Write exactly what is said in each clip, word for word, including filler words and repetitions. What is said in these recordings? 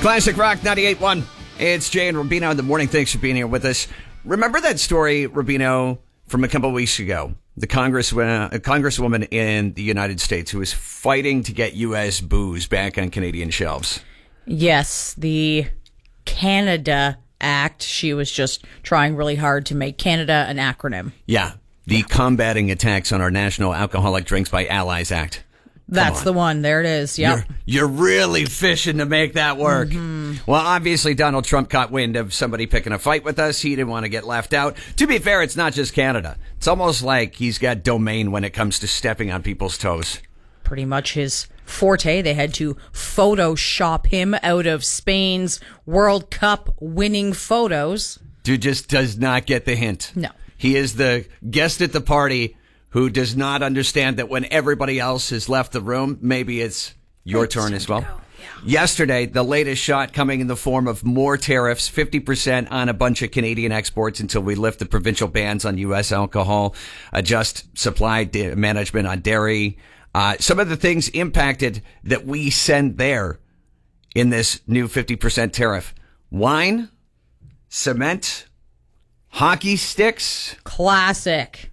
Classic Rock ninety-eight point one. It's Jay and Rubino in the morning. Thanks for being here with us. Remember that story, Rubino, from a couple of weeks ago? The Congress, uh, a congresswoman in the United States who was fighting to get U S booze back on Canadian shelves. Yes, the Canada Act. She was just trying really hard to make Canada an acronym. Yeah, the Combating Attacks on Our National Alcoholic Drinks by Allies Act. That's the one. There it is. Yep. You're, you're really fishing to make that work. Mm-hmm. Well, obviously, Donald Trump caught wind of somebody picking a fight with us. He didn't want to get left out. To be fair, it's not just Canada. It's almost like he's got domain when it comes to stepping on people's toes. Pretty much his forte. They had to Photoshop him out of Spain's World Cup winning photos. Dude just does not get the hint. No. He is the guest at the party who does not understand that when everybody else has left the room, maybe it's your it's turn as well. Yeah. Yesterday, the latest shot coming in the form of more tariffs, fifty percent on a bunch of Canadian exports until we lift the provincial bans on U S alcohol, adjust supply de- management on dairy. Uh, some of the things impacted that we send there in this new fifty percent tariff. Wine, cement, hockey sticks. Classic.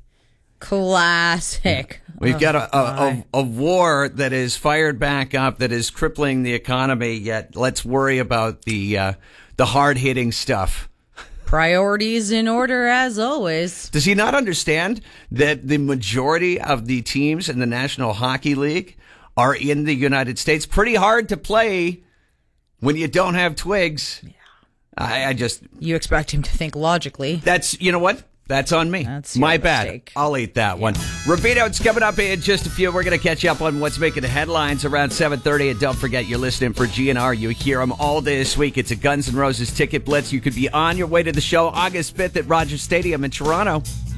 Classic. We've oh, got a, a, a, a war that is fired back up, that is crippling the economy, yet let's worry about the uh, the hard-hitting stuff. Priorities in order, as always. Does he not understand that the majority of the teams in the National Hockey League are in the United States? Pretty hard to play when you don't have twigs. Yeah. I, I just... You expect him to think logically. That's, you know what? That's on me. That's my mistake. bad. I'll eat that yeah. one. Rubino, it's coming up in just a few. We're going to catch you up on what's making the headlines around seven thirty. And don't forget, you're listening for G N R. You hear them all day this week. It's a Guns N' Roses ticket blitz. You could be on your way to the show August fifth at Rogers Stadium in Toronto.